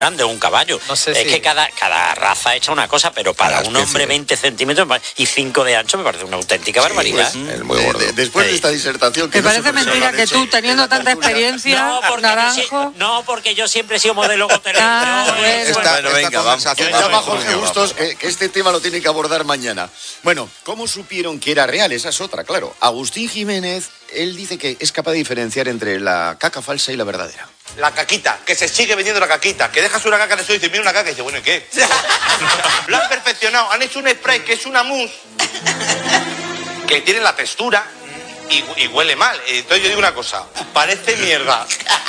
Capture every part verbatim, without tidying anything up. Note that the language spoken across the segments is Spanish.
grande, un caballo. No sé es si... que cada, cada raza echa una cosa, pero para Cada un especie. hombre veinte centímetros y cinco de ancho me parece una auténtica barbaridad. Pues, el muy De- gordo. de- después de Sí. esta disertación... que ¿Te no parece sé por qué mentira lo han que hecho tú, en teniendo la tanta tertulia? experiencia, No porque, yo, naranjo... sí- no, porque yo siempre he sido modelo hotelero. Ah, Yo, bueno. eh, Esta, Bueno, esta venga, vamos. conversación Que va a llama ser Jorge tuya, Bustos, vamos. que, que este tema lo tiene que abordar mañana. Bueno, ¿cómo supieron que era real? Esa es otra, claro. Agustín Jiménez, él dice que es capaz de diferenciar entre la caca falsa y la verdadera. La caquita, que se sigue vendiendo la caquita, que dejas una caca en el suelo y dices, mira una caca, y dices, bueno, ¿y qué? Lo han perfeccionado, han hecho un spray que es una mousse, que tiene la textura y, y huele mal. Entonces yo digo una cosa, parece mierda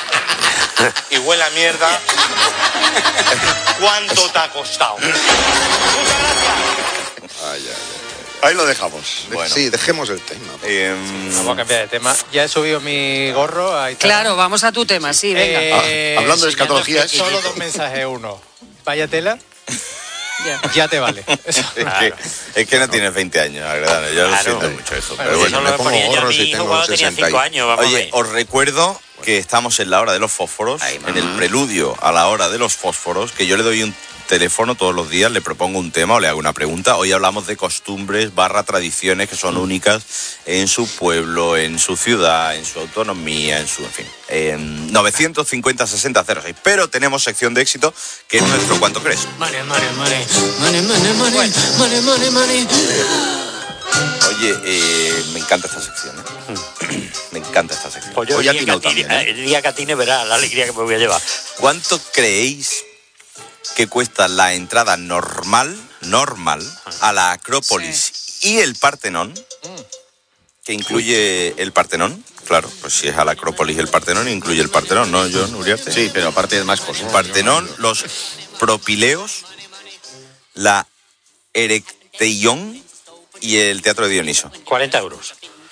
y huele a mierda. ¿Cuánto te ha costado? Muchas gracias. Ay, ay, ay. Ahí lo dejamos. Bueno. Sí, dejemos el tema. Eh, Vamos a cambiar de tema. Ya he subido mi gorro. Ahí está. Claro, vamos a tu tema, sí, venga. Eh, Ah, hablando de sí, escatología, ya no- Solo dos mensajes. Uno, vaya tela, Ya. ya te vale. Eso. es, que, es que no tienes veinte años, la verdad. Yo lo Claro. siento mucho eso. Bueno, Pero Eso bueno. me lo pongo ponía yo a gorro mi si hijo tengo cuando tenía sesenta y- cinco años. Vamos a Oye, ver. os recuerdo que estamos en la hora de los fósforos, en el preludio a la hora de los fósforos, que yo le doy un teléfono todos los días, le propongo un tema o le hago una pregunta. Hoy hablamos de costumbres barra tradiciones que son únicas en su pueblo, en su ciudad, en su autonomía, en su, en fin, en novecientos cincuenta sesenta cero seis. Pero tenemos sección de éxito, que es nuestro ¿Cuánto crees? Money, money, money. Money, money, money. Money, money, money. Oye, eh, me encanta esta sección, ¿eh? Me encanta esta sección. Pues yo Hoy el ha día, atinado que atine, también, ¿eh? el día que atine verá la alegría que me voy a llevar. ¿Cuánto creéis que cuesta la entrada normal, normal, a la Acrópolis y el Partenón? Que incluye el Partenón. Claro, pues si es a la Acrópolis y el Partenón, incluye el Partenón, ¿no, John Uriarte? Sí, pero aparte de más cosas. El Partenón, los propileos, la Erecteión y el Teatro de Dioniso. cuarenta euros.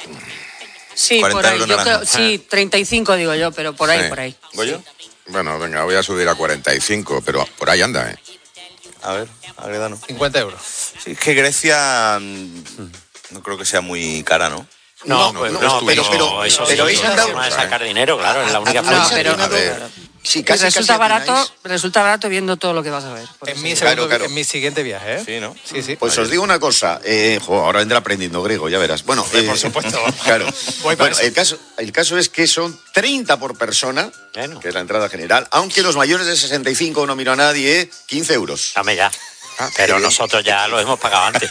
Sí, por cuarenta ahí. euros Yo naranja. creo, sí, treinta y cinco digo yo, pero por ahí, Sí. por ahí. ¿Goyo? Bueno, venga, voy a subir a cuarenta y cinco, pero por ahí anda, ¿eh? A ver, Agredano. cincuenta euros. Sí, es que Grecia mm, no creo que sea muy cara, ¿no? No, No, pues no, no, pero- pero, pero- eso pero sí, habéis es una andado- forma de sacar dinero, claro, es la única No, forma. pero- a ver, si casi, resulta casi barato, atináis, resulta barato viendo todo lo que vas a ver. por En eso mi, digo. segundo, claro. en mi siguiente viaje, ¿eh? Sí, ¿no? Sí, sí. Pues os digo una cosa, eh, jo, ahora vendrá aprendiendo griego, ya verás. Bueno, Hombre, eh, por supuesto. Claro. Voy para Bueno, eso. el caso, el caso es que son treinta por persona, Bueno. que es la entrada general, aunque los mayores de sesenta y cinco, no miro a nadie, eh, quince euros. Dame ya. Ah, Pero qué bien. nosotros ya lo hemos pagado antes.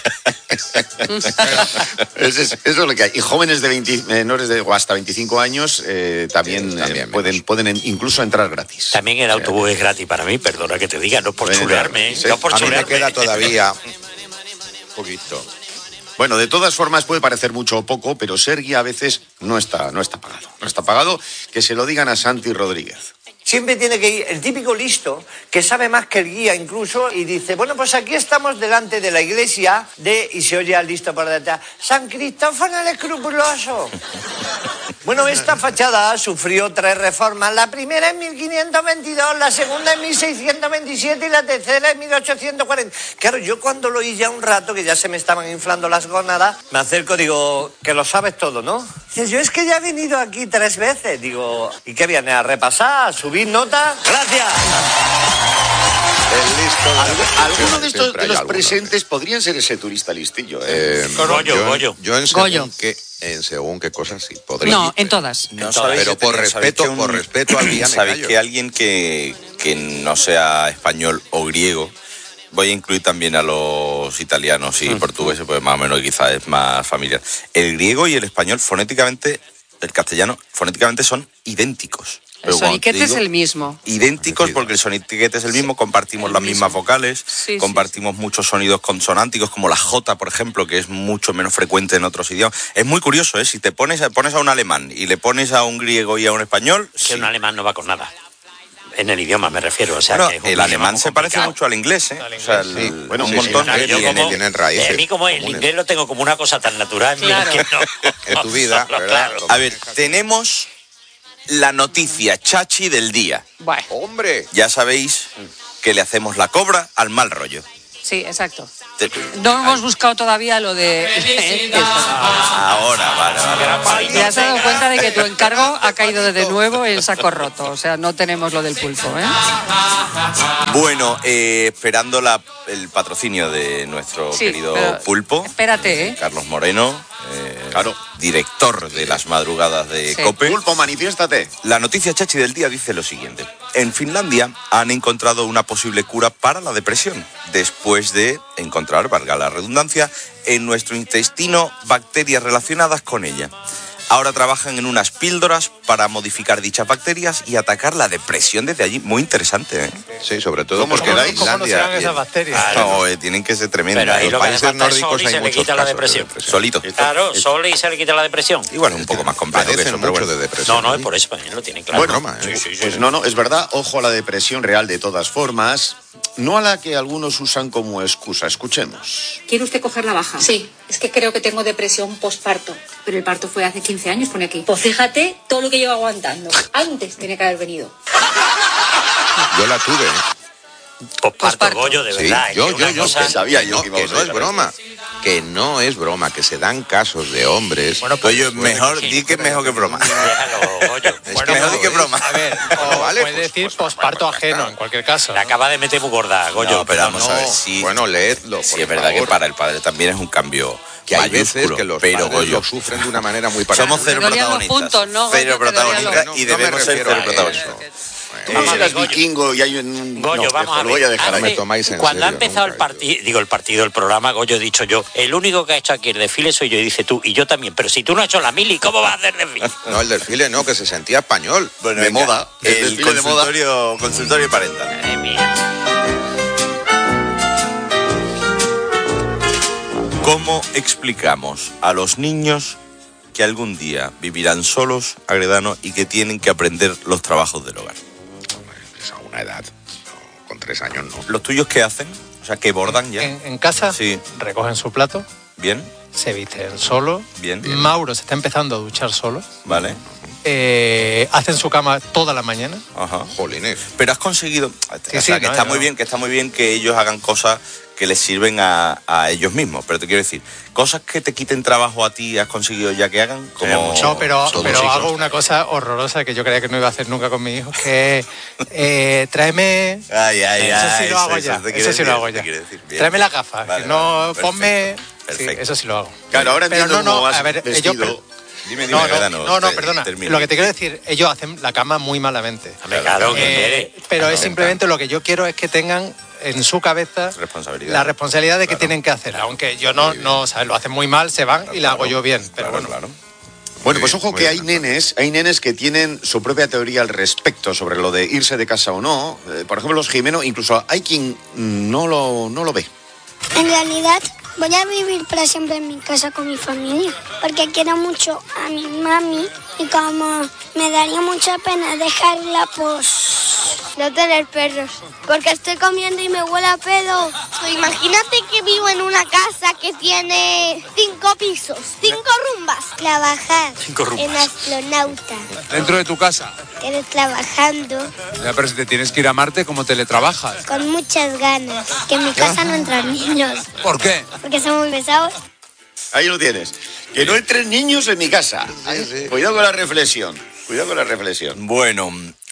Es- es- eso es lo que hay. Y jóvenes de veinte, menores de o hasta veinticinco años eh, también, Sí, también eh, pueden, menos. pueden en- incluso entrar gratis. También el autobús es gratis para mí, perdona que te diga, no por Bueno, chulearme, ¿eh? sí. no por A mí me chulearme. queda todavía un poquito. Bueno, de todas formas puede parecer mucho o poco, pero ser guía a veces no está, no está pagado. No está pagado, que se lo digan a Santi Rodríguez. Siempre tiene que ir el típico listo, que sabe más que el guía incluso, y dice, bueno, pues aquí estamos delante de la iglesia de, y se oye al listo por detrás, San Cristófano el Escrupuloso. Bueno, esta fachada sufrió tres reformas, la primera en mil quinientos veintidós, la segunda en mil seiscientos veintisiete y la tercera en mil ochocientos cuarenta. Claro, yo cuando lo oí ya un rato, que ya se me estaban inflando las gónadas, me acerco, digo, que lo sabes todo, ¿no? Dice, yo es que ya he venido aquí tres veces, digo, ¿y qué viene? ¿A repasar? ¿A subir nota? ¡Gracias! El listo de la Alguno de descripción, estos siempre de hay los alguno. presentes podrían ser ese turista listillo. ¿eh? Eh, Goyo, yo, Goyo. yo en según Goyo. qué, en según qué cosas sí podría. No, en todas. No Entonces, sabéis pero que por tenía- sabéis respeto, que un- por respeto al guía me Sabéis callo. que alguien que, que no sea español o griego, voy a incluir también a los italianos y portugueses, pues más o menos quizás es más familiar. El griego y el español fonéticamente, el castellano, fonéticamente son idénticos. El Pero cuando te soniquete es digo el mismo. idénticos Parecido. porque el soniquete es el mismo, compartimos el las mismo. mismas vocales, Sí, compartimos muchos sonidos consonánticos como la J, por ejemplo, que es mucho menos frecuente en otros idiomas. Es muy curioso, ¿eh? Si te pones a, pones a un alemán y le pones a un griego y a un español, Que sí. un alemán no va con nada. En el idioma me refiero. O sea, Bueno, que es un el idioma alemán muy se parece complicado. mucho al inglés, ¿eh? Al O sea, inglés, el- Bueno, un sí, sí, montón claro, que yo tiene- como- tienen raíces A mí como el comunes. inglés lo tengo como una cosa tan natural en mí Claro. que no. En tu vida, Claro, ¿verdad? claro. A ver, tenemos la noticia chachi del día. Bueno, ¡Hombre! Ya sabéis que le hacemos la cobra al mal rollo. sí, exacto. Te- No hemos buscado todavía lo de... Ahora, vale, vale, vale. Te has dado cuenta de que tu encargo ha caído de nuevo en saco roto. O sea, no tenemos lo del pulpo, ¿eh? Bueno, eh, esperando la, el patrocinio de nuestro Sí, querido pero pulpo, espérate, ¿eh? Carlos Moreno, eh, Claro. director de las madrugadas de Sí. COPE. Pulpo, manifiéstate. La noticia chachi del día dice lo siguiente. En Finlandia han encontrado una posible cura para la depresión, después de encontrar, valga la redundancia, en nuestro intestino bacterias relacionadas con ella. Ahora trabajan en unas píldoras para modificar dichas bacterias y atacar la depresión desde allí. Muy interesante, ¿eh? Sí, sobre todo ¿Cómo os porque quedáis? ¿Cómo no Finlandia... serán esas bacterias? No, eh, tienen que ser tremendas. Pero ahí En lo los que hace países falta es nórdicos sol y hay se le muchos quita la casos de depresión. depresión. Solito. Claro, sol y se le quita la depresión. Y bueno, un poco más complejo que Padecen eso, pero mucho bueno. de depresión. No, no, es ¿sí? por eso, lo tienen claro. Bueno, broma, ¿eh? sí, sí, sí, Pues sí. no, no, es verdad, ojo a la depresión real de todas formas, no a la que algunos usan como excusa. Escuchemos. ¿Quiere usted coger la baja? Sí, es que creo que tengo depresión postparto. Pero el parto fue hace quince años, pone aquí. Pues fíjate todo lo que llevo aguantando. Antes tiene que haber venido. Yo la tuve, ¿eh? Posparto, Posparto. Goyo, de Sí, verdad. yo, es que yo, una yo, cosa- que, sabía que yo no, que íbamos que a no es llegar a broma, que no es broma, que se dan casos de hombres. Bueno, pues, Oye, mejor, di que es mejor que broma. Déjalo, Goyo. Es Bueno, mejor di que broma. A ver, No, o vale, puede pues- decir pues- posparto pues- ajeno, claro. en cualquier caso. le acaba de meter muy gorda, Goyo. No, pero vamos a ver No, si... bueno, leedlo, Sí, por es verdad que favor. para el padre también es un cambio Que hay veces mayúsculo, que los pero padres Goyo, lo sufren de una manera muy parecida. somos cero Te dolían los protagonistas. puntos, ¿no, Goyo? Cero Te dolían los- protagonistas No, y no me debemos ser refiero cero a protagonistas. eso. Tú Eh, serás Goyo. vikingo y hay un... Goyo, no, vamos dejo, a lo voy ver. a dejar No ahí. me tomáis en Cuando ha serio empezado el nunca, partido, digo el partido, el programa, Goyo, he dicho yo, el único que ha hecho aquí el desfile soy yo, y dice tú, y yo también, pero si tú no has hecho la mili, ¿cómo vas a hacer desfile? No, el desfile no, que se sentía español. Bueno, De venga, moda, el el desfile de moda. consultorio, consultorio parental. Madre mía. ¿Cómo explicamos a los niños que algún día vivirán solos, Agredano, y que tienen que aprender los trabajos del hogar? Es a una edad, no, con tres años no. ¿Los tuyos qué hacen? O sea, ¿que bordan ya? En, en casa Sí. recogen su plato, ¿Bien? se visten solo. Bien, bien. Mauro se está empezando a duchar solo. ¿Vale? Eh, hacen su cama toda la mañana. Ajá. Jolines. Pero has conseguido... o sea, sí, que no, está no. muy bien, que está muy bien que ellos hagan cosas que les sirven a, a ellos mismos. Pero te quiero decir, cosas que te quiten trabajo a ti, ¿has conseguido ya que hagan? Como... No, pero, todos pero hijos. hago una cosa horrorosa que yo creía que no iba a hacer nunca con mi hijo, que es, eh, tráeme... Ay, ay, eso ay, sí lo hago eso ya, te quiero eso sí decir, lo hago te ya. quiero decir. Bien, Tráeme bien. las gafas, Vale, que no, vale, perfecto, ponme... perfecto. Sí, eso sí lo hago. Claro, ahora Pero entiendo no, no, cómo has a ver, vestido. ellos- Dime, dime, No, no, Agredano, no, no, te- perdona. termina. Lo que te quiero decir, ellos hacen la cama muy malamente. Hombre, claro, ¿qué Eh, quiere? pero es Claro. simplemente lo que yo quiero es que tengan en su cabeza Responsabilidad. la responsabilidad de que Claro. tienen que hacer. Aunque yo no, no, ¿sabes? Lo hacen muy mal, se van y la hago yo bien. Pero Claro, bueno, claro. Bueno, Muy pues bien, ojo muy que bien, hay Antonio. nenes, hay nenes que tienen su propia teoría al respecto sobre lo de irse de casa o no. Eh, por ejemplo, los Jimeno, incluso hay quien no lo, no lo ve. En realidad voy a vivir para siempre en mi casa con mi familia, porque quiero mucho a mi mami y como me daría mucha pena dejarla, pues... No tener perros, porque estoy comiendo y me huele a pedo. Imagínate que vivo en una casa que tiene cinco pisos, cinco rumbas. Trabajar Cinco rumbas. en astronauta, Dentro de tu casa. pero trabajando Ya, pero si te tienes que ir a Marte, ¿cómo teletrabajas? con muchas ganas. Que en mi casa no entran niños, ¿Por qué? porque son muy pesados. Ahí lo tienes. Que no entren niños en mi casa. Cuidado con la reflexión. Cuidado con la reflexión. Bueno,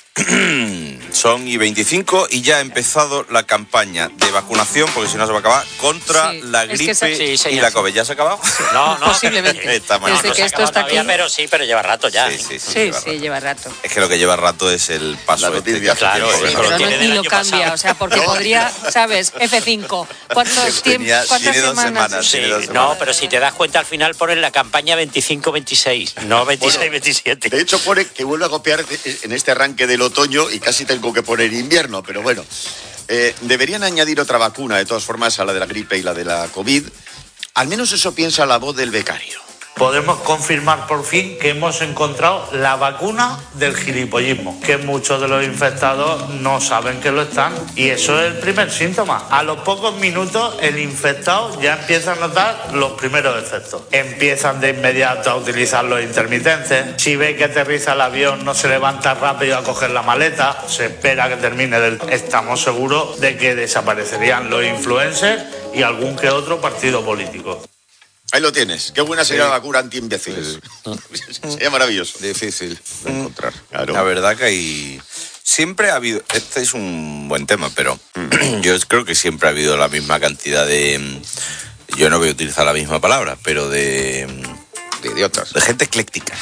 son y veinticinco y ya ha empezado la campaña de vacunación, porque si no se va a acabar, contra Sí, la es que gripe se- Sí, y señor. la COVID. ¿Ya se ha acabado? No, no. Posiblemente. Está mal. Desde No que se esto acaba está todavía, aquí. pero sí, pero lleva rato ya. Sí, sí, sí. Sí, lleva sí, rato. lleva rato. Es que lo que lleva rato es el paso. La este noticia. que- Claro, que- sí, Pero Pero no, tiene ni del lo año cambia, pasado. o sea, porque podría, ¿sabes? F cinco. ¿Cuántos tiemp- Tenía- ¿Cuántas tiene dos semanas? semanas. Sí, Tiene dos no, semanas. pero si te das cuenta al final ponen la campaña veinticinco veintiséis, no veintiséis veintisiete. De hecho, pone que vuelve a copiar en este arranque del otoño y casi tengo que poner invierno, pero bueno. Eh, deberían añadir otra vacuna, de todas formas, a la de la gripe y la de la COVID. Al menos eso piensa la voz del becario. podemos confirmar por fin que hemos encontrado la vacuna del gilipollismo, que muchos de los infectados no saben que lo están, y eso es el primer síntoma. A los pocos minutos el infectado ya empieza a notar los primeros efectos. Empiezan de inmediato a utilizar los intermitentes. Si ve que aterriza el avión, no se levanta rápido a coger la maleta, se espera que termine del... Estamos seguros de que desaparecerían los influencers y algún que otro partido político. Ahí lo tienes. Qué buena sería sí. la vacuna anti-imbéciles. Sí. Sería maravilloso. Difícil de encontrar. Claro. La verdad que hay... Siempre ha habido... Este es un buen tema, pero yo creo que siempre ha habido la misma cantidad de... Yo no voy a utilizar la misma palabra, pero de... De idiotas. De gente ecléctica.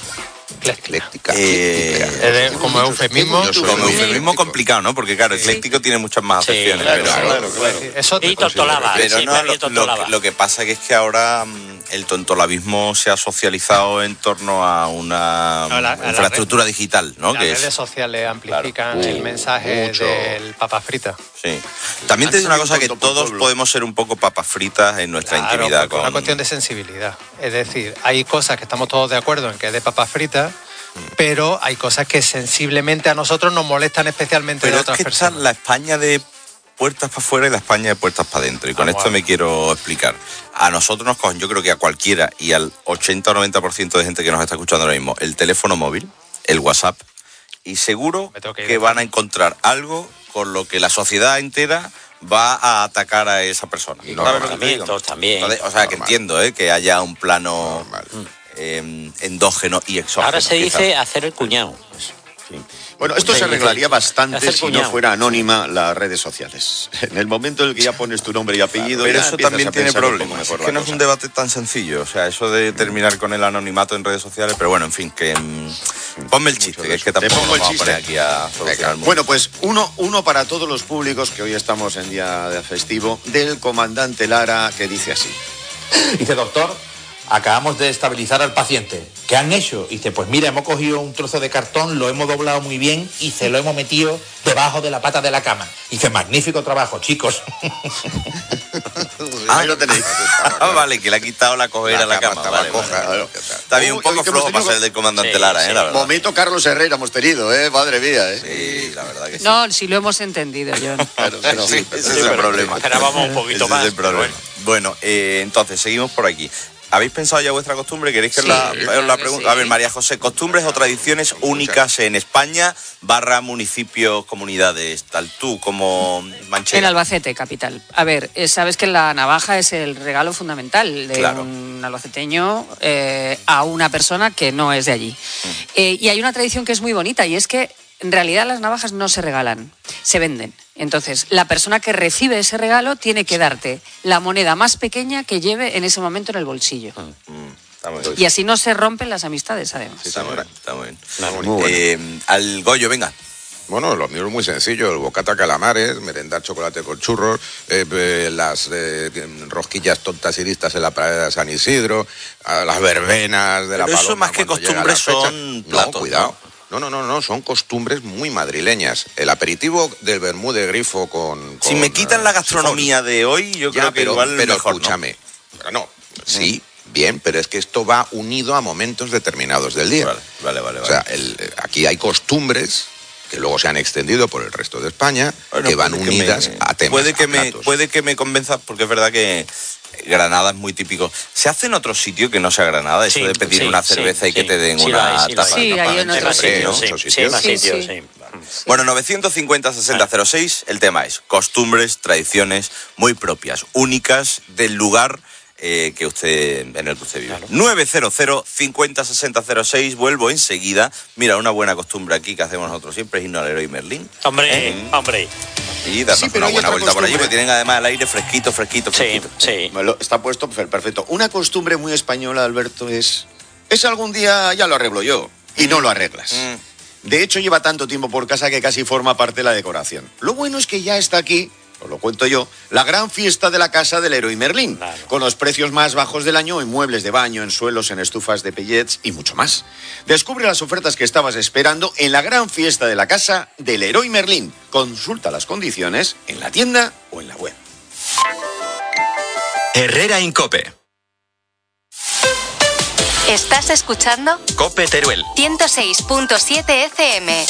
Ecléctica. Eh, eh, como eufemismo. Como eufemismo complicado, ¿no? Porque claro, ecléctico sí. tiene muchas más acepciones. Sí, claro, pero, claro, claro. Eso y tontolaba. Pero sí, no, lo, lo, lo que pasa que es que ahora el tontolabismo se ha socializado en torno a una no, la, infraestructura red, digital, ¿no? Las que redes es, sociales amplifican claro, el uh, mensaje mucho. del papa frita. Sí. También te digo una cosa, que todos podemos ser un poco papas fritas en nuestra claro, intimidad. Es con... una cuestión de sensibilidad. Es decir, hay cosas que estamos todos de acuerdo en que es de papas fritas, pero hay cosas que sensiblemente a nosotros nos molestan especialmente pero de otras es que personas. Está la España de puertas para afuera y la España de puertas para adentro. Y con ah, esto bueno. me quiero explicar. A nosotros nos cogen, yo creo que a cualquiera y al ochenta o noventa por ciento de gente que nos está escuchando ahora mismo, el teléfono móvil, el WhatsApp, y seguro que, que van a encontrar algo con lo que la sociedad entera va a atacar a esa persona. Y los tratamientos también. Entonces, o sea, normal. Que entiendo ¿eh? que haya un plano... Eh, endógeno y exógeno. Ahora se quizás. dice hacer el cuñado. Sí. Bueno, esto se arreglaría bastante si no fuera anónima las redes sociales. En el momento en el que ya pones tu nombre y apellido... Claro, pero ya eso también tiene problemas. Es que no cosa. es un debate tan sencillo. O sea, eso de terminar con el anonimato en redes sociales, pero bueno, en fin, que... Mmm, ponme el chiste, que es que tampoco nos vamos a poner aquí a solucionar mucho. Bueno, pues uno, uno para todos los públicos, que hoy estamos en día de festivo, del comandante Lara, que dice así. Dice, doctor... Acabamos de estabilizar al paciente. ¿Qué han hecho? Y dice, pues mira, hemos cogido un trozo de cartón, lo hemos doblado muy bien y se lo hemos metido debajo de la pata de la cama. Y dice, magnífico trabajo, chicos. Ahí lo tenéis. Ah, vale, que le ha quitado la cojera a la cama. Vale, coja, vale. Está bien, un poco flojo para ser del comandante sí, Lara, sí. ¿eh? La verdad. Momento Carlos Herrera hemos tenido, ¿eh? Madre mía, ¿eh? Sí, la verdad que sí. No, si lo hemos entendido, John. Claro, pero, sí, ese sí, es el problema. Esperábamos un poquito ese más. Es el problema. Bueno, bueno eh, entonces, seguimos por aquí. ¿Habéis pensado ya vuestra costumbre? ¿Queréis que sí, la, claro la pregunta? Sí. A ver, María José, costumbres o tradiciones únicas en España, barra municipios, comunidades, tal tú como Manchega. En Albacete, capital. A ver, sabes que la navaja es el regalo fundamental de claro. un albaceteño eh, a una persona que no es de allí. Mm. Eh, y hay una tradición que es muy bonita y es que en realidad las navajas no se regalan, se venden. Entonces, la persona que recibe ese regalo tiene que darte la moneda más pequeña que lleve en ese momento en el bolsillo. Mm, mm, y así no se rompen las amistades, además. Sí, está muy bien. Está muy bien. Muy bueno. eh, al Goyo, venga. Bueno, lo mío es muy sencillo, el bocata calamares, merendar chocolate con churros, eh, eh, las eh, rosquillas tontas y listas en la pradera de San Isidro, las verbenas de Pero la Paloma. Eso más que costumbres son platos. No, cuidado. ¿no? No, no, no, no, son costumbres muy madrileñas. El aperitivo del vermú de grifo con... con si me quitan la gastronomía sifón. de hoy, yo ya, creo que pero, igual pero mejor, escúchame, ¿no? no, sí, bien, pero es que esto va unido a momentos determinados del día. Vale, vale, vale. O sea, el, aquí hay costumbres que luego se han extendido por el resto de España, bueno, que van unidas me, a temas. Puede que, a me, puede que me convenza, porque es verdad que Granada es muy típico. ¿Se hace en otro sitio que no sea Granada? Eso sí, de pedir sí, una cerveza sí, y que te den sí, una sí, taza. Sí, hay en otros sitios. Sí, sí, sí, sí, sí, sí. Bueno, novecientos cincuenta sesenta cero seis, el tema es costumbres, tradiciones muy propias, únicas del lugar eh, que usted en el que usted vive. Claro. nueve cero cero, cincuenta, sesenta cero seis, vuelvo enseguida. Mira, una buena costumbre aquí que hacemos nosotros siempre es irnos al Leroy Merlin. Hombre, ¿eh? hombre. Y darnos sí, una buena vuelta por allí, porque tienen además el aire fresquito, fresquito, fresquito. Sí, sí. Está puesto perfecto. Una costumbre muy española, Alberto, es... Es algún día ya lo arreglo yo, y mm. no lo arreglas. Mm. De hecho, lleva tanto tiempo por casa que casi forma parte de la decoración. Lo bueno es que ya está aquí, os lo cuento yo, la gran fiesta de la casa del Leroy Merlin, claro. con los precios más bajos del año en muebles de baño, en suelos, en estufas de pellets y mucho más. Descubre las ofertas que estabas esperando en la gran fiesta de la casa del Leroy Merlin. Consulta las condiciones en la tienda o en la web. Herrera Incope. ¿Estás escuchando? COPE Teruel. ciento seis punto siete F M.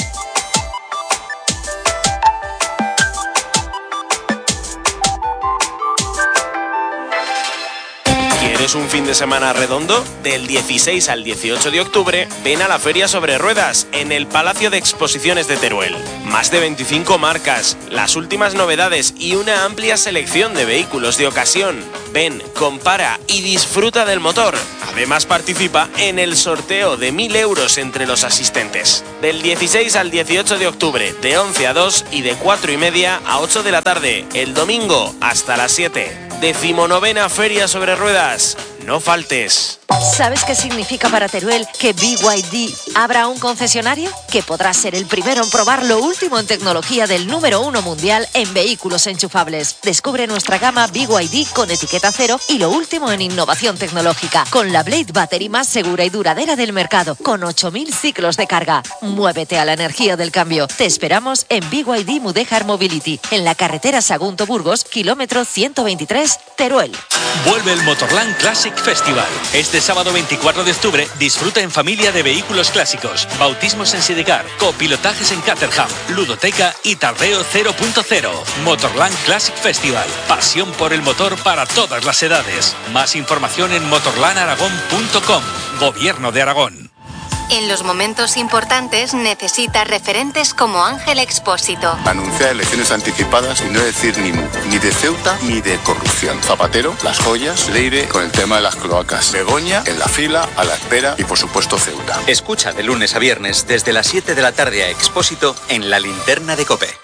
¿Quieres un fin de semana redondo? Del dieciséis al dieciocho de octubre, ven a la Feria sobre Ruedas, en el Palacio de Exposiciones de Teruel. Más de veinticinco marcas, las últimas novedades y una amplia selección de vehículos de ocasión. Ven, compara y disfruta del motor. Además, participa en el sorteo de mil euros entre los asistentes. Del dieciséis al dieciocho de octubre, de once a dos y de cuatro y media a ocho de la tarde. El domingo hasta las siete. Decimonovena Feria sobre Ruedas. No faltes. ¿Sabes qué significa para Teruel que B Y D abra un concesionario? Que podrás ser el primero en probar lo último en tecnología del número uno mundial en vehículos enchufables. Descubre nuestra gama B Y D con etiqueta cero y lo último en innovación tecnológica, con la Blade Battery más segura y duradera del mercado, con ocho mil ciclos de carga. Muévete a la energía del cambio. Te esperamos en B Y D Mudéjar Mobility, en la carretera Sagunto-Burgos, kilómetro ciento veintitrés, Teruel. Vuelve el Motorland Classic Festival. Este sábado veinticuatro de octubre disfruta en familia de vehículos clásicos, bautismos en sidecar, copilotajes en Caterham, ludoteca y tardeo cero punto cero. Motorland Classic Festival. Pasión por el motor para todas las edades. Más información en motorland aragón punto com. Gobierno de Aragón. En los momentos importantes necesita referentes como Ángel Expósito. Anunciar elecciones anticipadas y no decir ni mu, ni de Ceuta ni de corrupción. Zapatero, las joyas, Leire con el tema de las cloacas. Begoña en la fila, a la espera y por supuesto Ceuta. Escucha de lunes a viernes desde las siete de la tarde a Expósito en la linterna de COPE.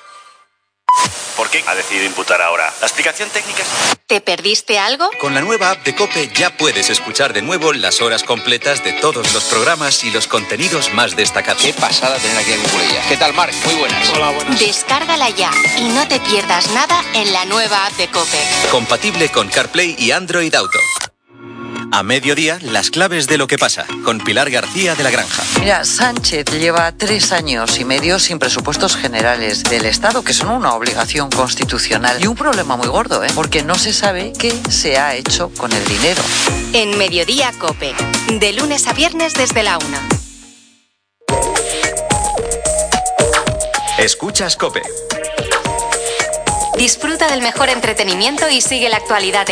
¿Por qué ha decidido imputar ahora? ¿La explicación técnica es...? ¿Te perdiste algo? Con la nueva app de COPE ya puedes escuchar de nuevo las horas completas de todos los programas y los contenidos más destacados. Qué pasada tener aquí a Cuculella. ¿Qué tal, Marc? Muy buenas. Hola, buenas. Descárgala ya y no te pierdas nada en la nueva app de COPE. Compatible con CarPlay y Android Auto. A mediodía, las claves de lo que pasa, con Pilar García de la Granja. Mira, Sánchez lleva tres años y medio sin presupuestos generales del Estado, que son una obligación constitucional. Y un problema muy gordo, ¿eh? Porque no se sabe qué se ha hecho con el dinero. En Mediodía COPE, de lunes a viernes desde la una. Escuchas COPE. Disfruta del mejor entretenimiento y sigue la actualidad